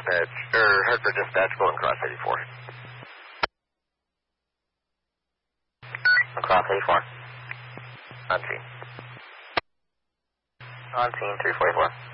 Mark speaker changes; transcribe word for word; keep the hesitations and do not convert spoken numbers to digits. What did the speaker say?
Speaker 1: dispatch, or Hartford dispatch going cross eighty-four.
Speaker 2: Across eighty-four.
Speaker 1: On scene.
Speaker 2: On scene, three forty-four.